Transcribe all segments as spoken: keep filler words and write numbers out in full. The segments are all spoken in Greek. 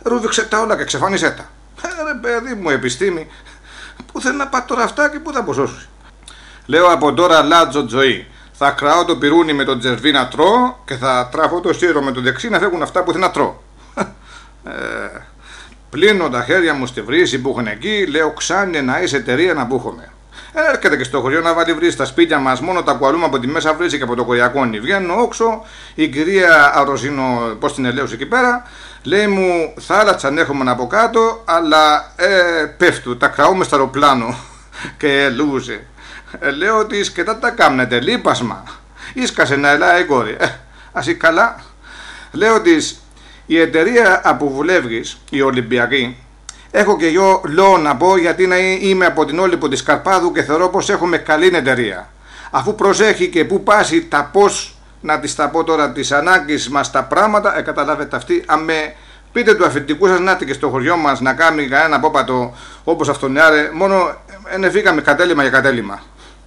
Ρούβηξε τα όλα και εξαφάνισέ τα. Ε, ρε παιδί μου, επιστήμη. Πού θέλει να πάει τώρα αυτά και πού θα αποσώσει. Λέω από τώρα λάτζο τζοή. Θα κραώ το πυρούνι με τον τζερβί να τρώω και θα τράφω το σύρο με το δεξί να φεύγουν αυτά που θέλω να τρώω. ε, πλύνω τα χέρια μου στη βρύση που έχουν εκεί. Λέω ξάνι να είσαι εταιρεία να μπούχομαι. Έρχεται και στο χωριό να βάλει βρύση στα σπίτια μας. Μόνο τα κουαλούμε από τη μέσα βρύση και από το κοριακόνι. Βγαίνω όξω. Η κυρία Αρρωσίνο, πώς την ελέγχω εκεί πέρα, λέει μου θάλατσα ανέχομαι από κάτω, αλλά ε, πέφτου. Τα κραούμε στο αεροπλάνο. Και ελούσε. Ε, λέω της και τα τα κάμνετε, λείπασμα. Ίσκασε να ελάει κόρη. Ε, ας είναι καλά. Λέω της η εταιρεία που βουλεύγεις, η Ολυμπιακή, έχω και εγώ λόγο να πω γιατί να είμαι από την Όλυπο της Καρπάδου και θεωρώ πως έχουμε καλή εταιρεία. Αφού προσέχει και που πάσει τα πώς, να της τα πω τώρα, τις ανάγκες μας τα πράγματα, ε, καταλάβετε αυτή, αν με πείτε του αφεντικού σας να έρθει και στο χωριό μας να κάνει κανένα πόπατο όπως αυτόν άρε, μόνο ενεφήκαμε κατέλημα για κατέλημα.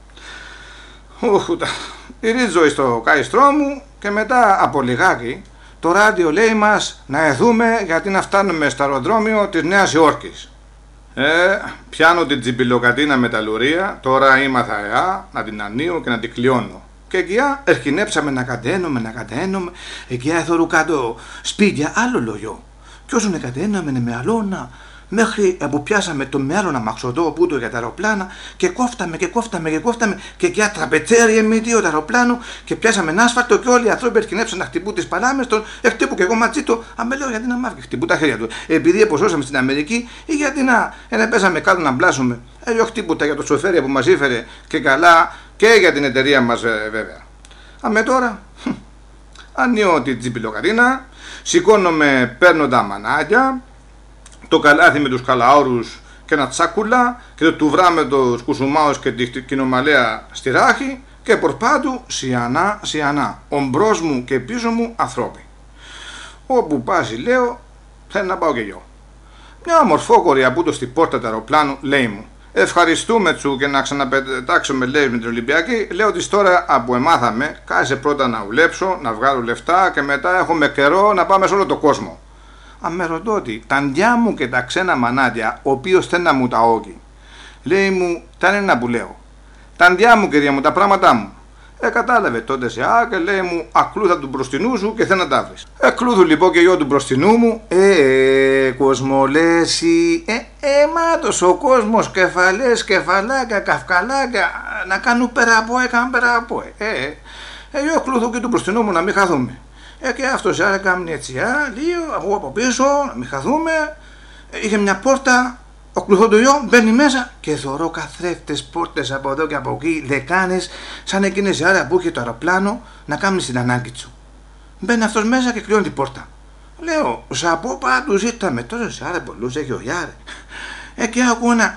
Ουχουτα. Ηρίζω στο καηστρό μου και μετά από λιγάκι το ράδιο λέει μας να εδούμε γιατί να φτάνουμε στο αεροδρόμιο της Νέας Υόρκης. Ε, πιάνω την τσιμπιλοκατίνα με τα λουρία, τώρα ήμαθα εά να την ανοίγω και να την κλειώνω. Και εκεί ερχινέψαμε να κατένουμε, να κατένουμε, εκεί έθωρου κάτω σπίτια άλλο λογιό. Κι όσο να κατέναμε με αλώνα, μέχρι που πιάσαμε το μέλλον αμαξωτό που το για τα αεροπλάνα και κόφταμε και κόφταμε και κόφταμε και εκεί τραπετσέρι εμμύτιο το αεροπλάνο και πιάσαμε ένα άσφαλτο και όλοι οι άνθρωποι ερχινέψαν να χτυπούν τις παλάμες των, εκτύπου και εγώ ματσίτο, αμέ λέω γιατί να μάθει, χτυπούν τα χέρια του. Επειδή εποσώσαμε στην Αμερική ή γιατί να ένα πέσαμε κάτω να μπλάσουμε. Εγώ χτύπουτα για το σοφέρια που μας ήφερε και καλά και για την εταιρεία μας βέβαια. Αμέ τώρα, ανοίγω την τσιπιλοκατίνα, σηκώνομαι, παίρνω τα μανάκια, το καλάθι με τους καλαόρους και ένα τσάκουλα και το τουβρά με τους κουσουμάους και την κοινομαλέα στη ράχη και πορπάτου σιανά σιανά, ομπρός μου και πίσω μου ανθρώποι. Όπου πάσει λέω θέλω να πάω και εγώ. Μια μορφόκορη από το στη πόρτα του αεροπλάνου λέει μου ευχαριστούμε τσου και να ξαναπετάξουμε λέει με την Ολυμπιακή. Λέω της τώρα από εμάθαμε κάτσε πρώτα να ουλέψω, να βγάλω λεφτά και μετά έχουμε καιρό να πάμε σε όλο το κόσμο. Αν με ρωτώ ότι τα ντιά μου και τα ξένα μανάτια, ο οποίος θέλει να μου τα όγει, λέει μου, τα είναι να που λέω. Τα ντιά μου, κυρία μου, τα πράγματά μου. Ε, κατάλαβε τότε σε α και λέει μου, ακλούθα του μπροστινού σου και θέλω να τα βρεις. Εκλούθου λοιπόν και εγώ του μπροστινού μου, ε, ε κοσμολέσι, ε, ε, μάτος ο κόσμος, κεφαλές, κεφαλάκια, καυκαλάκια, να κάνουν πέρα από, έκαναν πέρα από, ε, ε, ε, εγώ εκλούθου και του μπροστινού μου να μην χαθούμε. Ε, και αυτός άρα κάνει έτσι, α, λίγο, εγώ από πίσω, να μην χαθούμε. Ε, είχε μια πόρτα, ο κλουθόντοιο μπαίνει μέσα και θωρώ καθρέφτες πόρτες από εδώ και από εκεί, λεκάνες, σαν εκείνες οι άρα που είχε το αεροπλάνο να κάνει την ανάγκη του. Μπαίνει αυτός μέσα και κλειώνει την πόρτα. Λέω, σαπώ πάντως ήρθαμε, τόσο σε άρα πολλούς έχει ο Γιάρε. Ε, και ακούω ένα...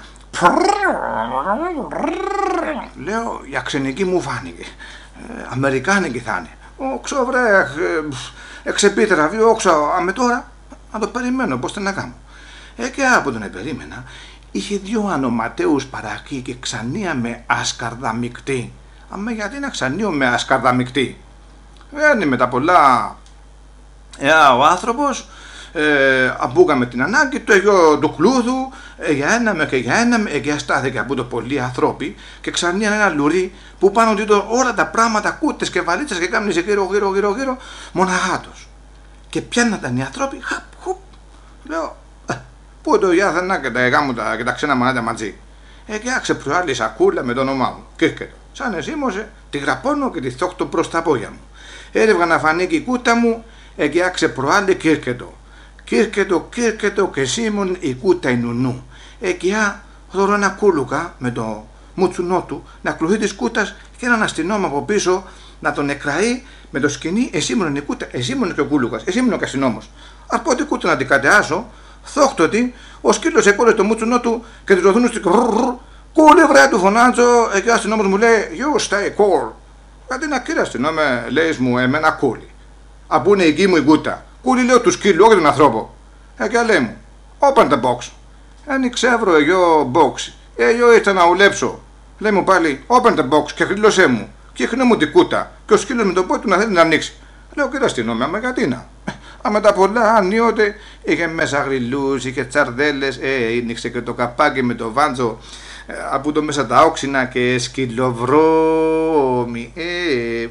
Λέω, η αξενική μου φάνηκε, ε, αμερικάνικη θα είναι. Όξω βρε, εξεπίτερα βίο, όξω, αμε τώρα, να το περιμένω, πώς να κάνω. Ε, και από τον περίμενα, είχε δύο ανοματέους παρακεί και ξανία με ασκαρδαμικτή. Αμε γιατί να ξανίω με ασκαρδαμικτή. Βγαίνει με τα πολλά, ε, ο άνθρωπος, ε, αμπούκαμε την ανάγκη του, εγώ του κλούδου, ε, για ένα με και για ένα με, και στάθηκε από το πολλοί ανθρώποι και ξανία ένα λουρί που πάνω του όλα τα πράγματα, κούτες και βαλίτσες και κάμνησε γύρω γύρω γύρω γύρω, μοναχάτος. Και πιάνναταν οι άνθρωποι, χαπ, χουπ, λέω, ε, πού το γιάθανα και τα εγάμου τα, και τα ξένα μανάτια μαζί. Ε, και άξε προάλλη σακούλα με το όνομά μου, κύρκετο. Σαν εσήμωσε, τη γραπώνω και τη θόκτω προς τα πόδια μου. Έρευγα να φανεί και η κούτα μου, ε, και άξε προάλλη κύρκετο. Κύρκετο, κύρκετο και σήμουν η κούτα η νουνού. Εκεί θωρώ ένα κούλουκα με το μουτσουνό του να κλουθεί της κούτας και έναν αστυνόμο από πίσω να τον εκραεί με το σκηνή. Εσύ ήμουν η κούτα, εσύ ήμουν και ο κούλουκας, εσύ ήμουν ο αστυνόμος. Από την κούτα να την κατεάσω, θόχτωτη, ο σκύλος εκόλε το μουτσουνό του και του ρωθούν στην κούλη βρε του φωνάζω. Εκεί ο αστυνόμος μου λέει you stay cool. Γιατί να κύριε αστυνόμε, λέει μου εμένα κούλη. Από είναι η γη μου η κούτα. Κούλη λέω του σκύλου, όχι τον ανθρώπο. Ε, και λέει μου, open the box. Εν ξεύρω εγώ box. Ε, εγώ ήρθα να ουλέψω. Λέει μου πάλι, open the box και χρήλωσέ μου. Και χρήνω μου την κούτα. Και ο σκύλος με το πόδι του να θέλει να ανοίξει. Λέω, κύριε αστυνόμια, μα γιατί να. Α, με τα πολλά, ανίοτε είχε μέσα γρυλούς, είχε τσαρδέλες, ε, ίνιξε και το καπάκι με το βάντζο, ε, από το μέσα τα όξινα και σκυλοβρώμη. Ε,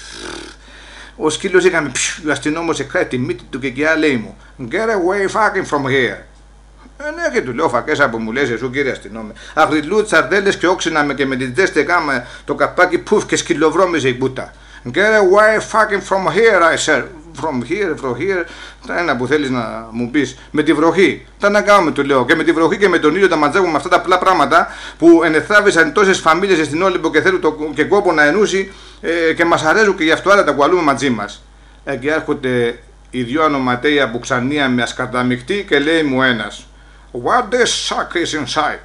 ο σκύλος είχαμε, ο αστυνόμος εκράει τη μύτη του και εκεί λέει μου, get away fucking from here. Ε, ναι, και του λέω φακέσα που μου λες εσύ κύριε αστυνόμε. Αγριλού, τσαρδέλες και όξινα με και με την τζέστη κάμα το καπάκι πουφ και σκυλοβρώμιζε η μπούτα. Get away fucking from here, I said. From here, from here. Τα ένα που θέλεις να μου πεις. Με τη βροχή. Τα να κάνουμε, του λέω. Και με τη βροχή και με τον ήλιο τα ματζάγουμε με αυτά τα απλά πράγματα που ενεθράβησαν τόσες φαμίλιες στην Όλυμπο και θέλουν το, και κόπο να ενούσει ε, και μας αρέσουν και γι' αυτό άλλα τα κουαλούμε μαζί μας. Ε, και έρχονται οι δυο ανοματέοι από Ξανία με ασκαταμιχτή και λέει μου ένας, what this suck is inside.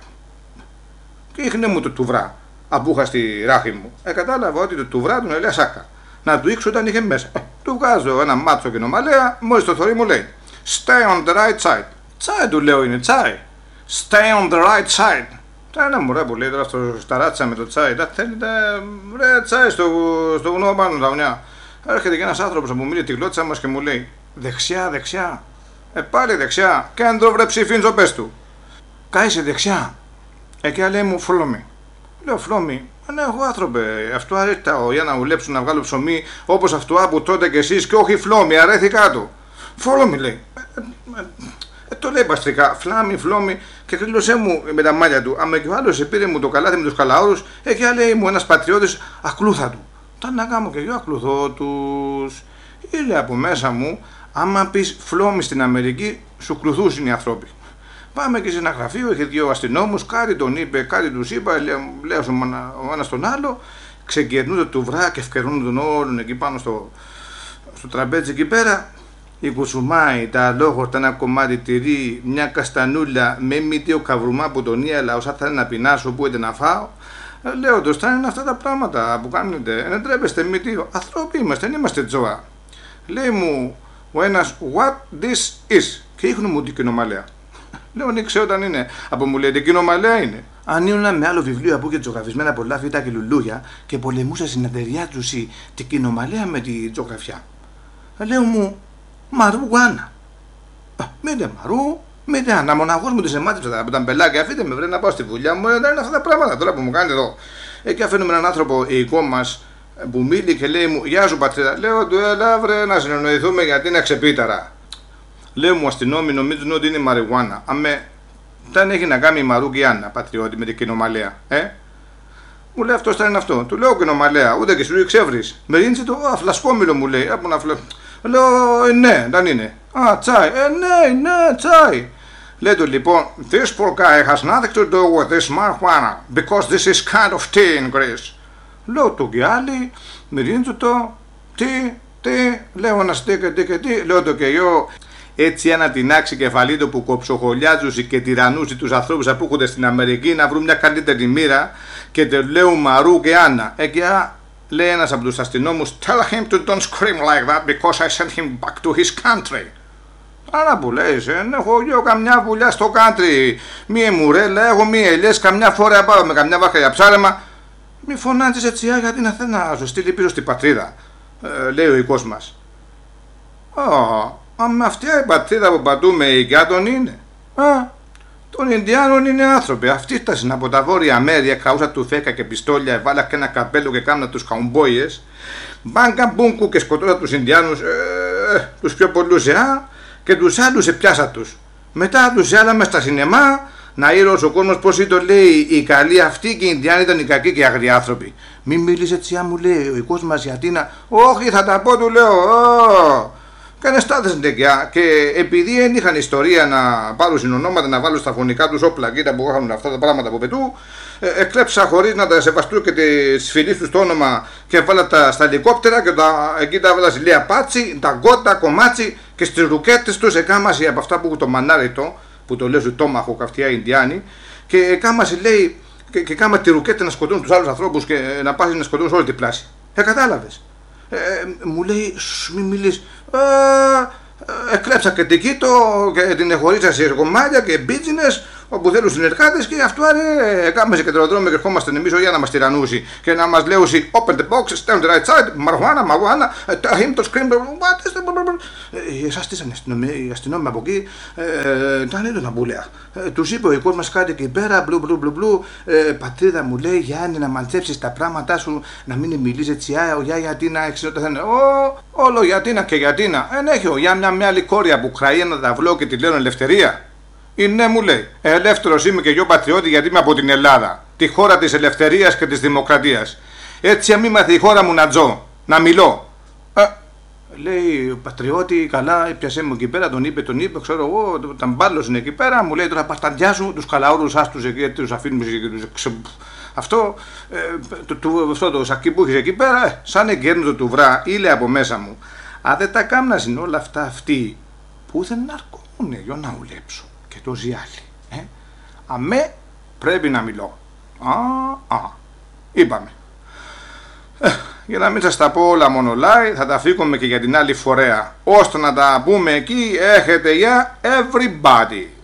Και ήχνε μου το τουβρά. Από είχα στη ράχη μου. Ε, κατάλαβα ότι το τουβρά του έλεγα σάκα. Να του ήξω όταν είχε μέσα. Ε, του βγάζω ένα μάτσο και νομαλέα, μόλις το θωρεί μου λέει stay on the right side. Τσάι του λέω είναι, τσάι. Stay on the right side. Τα ένα μωρέ που λέει τώρα στο σταράτσα με το τσάι. Τα θέλει τα ρε τσάι στο, στο βουνό πάνω τα βουνιά. Έρχεται και ένας άνθρωπος που μιλεί τη γλώτσα μας και μου λέει δεξιά, δεξιά. Ε, πάλι δεξιά. Κέντρο βρε ψηφίντζο πες του. Κάισε δεξιά. Εκεί λέει μου follow me. Λέω φλόμι, ναι, εγώ άνθρωπε, αυτό αρέθηκα για να βουλέψουν να βγάλω ψωμί όπως αυτό που τότε κι εσείς και όχι φλόμι, αρέθηκα του. Φλόμι λέει. Ε, ε, ε, το λέει παστρικά, φλάμι, φλόμι και κρύλωσέ μου με τα μάλια του. Άμα και ο άλλος επήρε μου το καλάθι με τους καλαόρους, εκεί λέει μου ένας πατριώτης ακλούθα του. Τα να κάνω και εγώ ακλουθώ τους. Ήλε από μέσα μου, άμα πεις φλόμι στην Αμερική, σου κλουθούσουν οι άνθρωποι. Πάμε και σε ένα γραφείο, είχε δύο αστυνόμους, κάτι τον είπε, κάτι τους είπα, λέω ο ένας τον άλλο, ξεκερνούν το τουβρά και ευκαιρνούν τον όλον εκεί πάνω στο, στο τραπέζι εκεί πέρα. Η κουσουμάι, τα αλόγορτα, ένα κομμάτι τυρί, μια καστανούλα με μύτιο καβρουμά που τον ίαλα, όσα θα είναι να πεινάσω, που είτε να φάω. Λέω το στάνε είναι αυτά τα πράγματα που κάνετε, δεν τρέπεστε μύτιο, ανθρώποι είμαστε, δεν είμαστε τζόα. Λέει μου ο ένας, what this is, και ίχνου μου την κοινομαλέα. Λέω ναι, ξέρω όταν είναι. Από μου λέει την κοινομαλέα είναι. Αν ήμουν με άλλο βιβλίο από και ζωγραφισμένα πολλά φύτα και λουλούγια και πολεμούσα στην εταιρεία του την κοινομαλέα με τη ζωγραφιά. Λέω μου, μαρού γουάνα. Μήτε μαρού, μήτε ανα. Μοναχός μου τη εμάτυψα από τα μπελάκια. Αφήστε με βρε να πάω στη δουλειά μου. Δεν είναι αυτά τα πράγματα τώρα που μου κάνετε εδώ. Εκεί αφήνουμε έναν άνθρωπο οικό μας που μίλει και λέει μου, γεια σου πατρίδα. Λέω του, έλα βρε να συνεννοηθούμε γιατί είναι ξεπίταρα. Λέω μου αστυνόμοι νομίζουν ότι είναι μαριουάνα. Αμέ, δεν έχει να κάνει η Μαρού Γιάννα, πατριώτη, με την κοινομαλέα. Ε? Μου λέει αυτό θα είναι αυτό. Του λέω κοινομαλέα, ούτε και σου εξεύρεις. Με ρίντσι το, α, φλασκόμιλο μου λέει. Από να φλε... Λέω, ε, ναι, δεν είναι. Α, τσάι. Ε, ναι, ναι, τσάι. Λέει του λοιπόν, this poor guy has nothing to do with this marijuana, because this is kind of tea in Greece. Λέω του και άλλοι, με ρίντσι το, τι, τι, λέω ένα στήκε, τι και τι, λέω το και εγώ. Έτσι ένα τεινάξει κεφαλή του που κοψοχολιάζουσε και τυρανούσε τους ανθρώπους που έρχονται στην Αμερική να βρουν μια καλύτερη μοίρα και te λέω Μαρού και Άννα. Εκεί λέει ένας από τους αστυνόμους, tell him to don't scream like that because I sent him back to his country. Άρα που λέει, έχω εγώ καμιά βουλιά στο country, μία μουρέλα, έχω μία ελιές, καμιά φορά πάω με καμιά βάχα για ψάρεμα. Μη φωνάζεις έτσι γιατί να θέλει να σου στείλει πίσω στην πατρίδα, ε, λέει ο οικός μας. Oh. Μα αυτή η πατρίδα που πατούμε η τον είναι. Α, των Ινδιάνων είναι άνθρωποι. Αυτοί φτάσαν από τα βόρεια μέρη, καούσα του φέκα και πιστόλια, έβαλα και ένα καπέλο και κάμνα τους καουμπόιες. Μπάνκα μπούγκου και σκοτώσα τους Ινδιάνους, ε, τους πιο πολλούς εά, και τους άλλους επιάσα τους. Μετά τους άλλα μες στα σινεμά, να ήρωσε ο κόσμος πως ή το λέει οι καλοί αυτοί και οι Ινδιάνοι ήταν οι κακοί και οι αγριοί άνθρωποι. Μην μιλήσει έτσι, μου λέει ο οικός μας γιατί να. Όχι, θα τα πω, του λέω. Oh. Κάνε στάθες ντεκιά και επειδή δεν είχαν ιστορία να πάρουν συνονόματα να βάλουν στα φωνικά τους όπλα κοίτα που είχαν αυτά τα πράγματα από πετού, ε, εκλέψα χωρίς να τα σεβαστούν και τις φιλίες τους το όνομα και βάλα τα στα ελικόπτερα και τα, εκεί τα βάλα στη πάτσι, τα γκότα, κομμάτσι και στις ρουκέτες τους εκάμαση από αυτά που έχουν το μανάριτο που το λέω στο τόμαχο καυτιά Ινδιάνοι και εκάμαση λέει και, και κάμα τη ρουκέτα να σκοτώνουν τους άλλους ανθρώπους και να πας να σκοτώνουν όλη την πλάση. Ε, κατάλαβες. Ε, μου λέει, μη μιλείς, ε, εκλέψα και την κοίτο και την εχωρίσα σε κομμάτια και μπίτζινες, όπου θέλουν συνεργάτες και αυτό είναι κάμεσε και τροδρόμιο και ερχόμαστε εμείς για να μας τυραννούσει και να μας λέουσει open the box, stand the right side, μαρουχάνα, μαρουχάνα, tell him to scream, what is the... Εσάς τι η αστυνόμια από εκεί, ήταν έντονα να μπουλέα. Τους είπε ο οικός μας κάτι εκεί πέρα, μπλου μπλου μπλου μπλου, πατρίδα μου λέει Γιάννη να μαντσέψεις τα πράγματά σου, να μην μιλείς έτσι, ο Γιά γιατί να εξαιρεταθένε. Όλο γιατί να και γιατί να. Εν έχει ο Γιά μια, μια άλλη κόρια που χράει ένα ταυλό και τη λένε ελευθερία. Ή ναι μου λέει, ελεύθερος είμαι και εγώ πατριώτη γιατί είμαι από την Ελλάδα, τη χώρα της ελευθερίας και της δημοκρατίας. Έτσι αμήμαθε η χώρα μου να τζω, να μιλώ. Ε, λέει πατριώτη, καλά, πιασέ μου εκεί πέρα, τον είπε, τον είπε, ξέρω εγώ, τα μπάλος είναι εκεί πέρα, μου λέει τώρα πασταντιά σου, τους καλαούρους άστους εκεί, τους αφήνουμε και τους... Αυτό, ε, το, το, αυτό το σακί που έχεις εκεί πέρα, ε, σαν εγκέρνητο του βρά, ήλε από μέσα μου. Αν δεν τα κάμνασαν όλα αυτά αυτοί, που δεν αρκούνε για να ουλέψω. Και το ζιάλι. Ε? Αμέ πρέπει να μιλώ. Α, α. Είπαμε. Ε, για να μην σας τα πω όλα μονολάει, θα τα φύγουμε και για την άλλη φορέα. Ώστε να τα πούμε εκεί, έχετε για everybody.